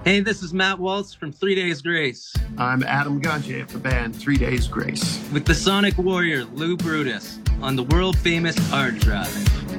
Hey, this is Matt Waltz from 3 Days Grace. I'm Adam Ganje of the band 3 Days Grace. With the Sonic Warrior, Lou Brutus, on the world-famous Hard Drive.